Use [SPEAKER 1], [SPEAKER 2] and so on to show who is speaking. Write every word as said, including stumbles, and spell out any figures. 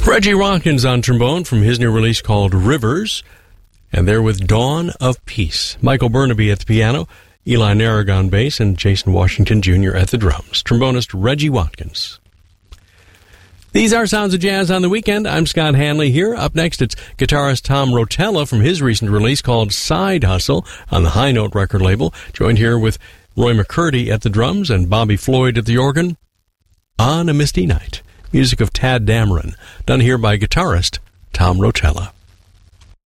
[SPEAKER 1] Reggie Watkins on trombone from his new release called Rivers, and they're with Dawn of Peace. Michael Burnaby at the piano, Eli Narrag on bass, and Jason Washington Junior at the drums. Trombonist Reggie Watkins. These are Sounds of Jazz on the Weekend. I'm Scott Hanley here. Up next, it's guitarist Tom Rotella from his recent release called Side Hustle on the High Note record label. Joined here with Roy McCurdy at the drums and Bobby Floyd at the organ. On a Misty Night. Music of Tad Dameron. Done here by guitarist Tom Rotella.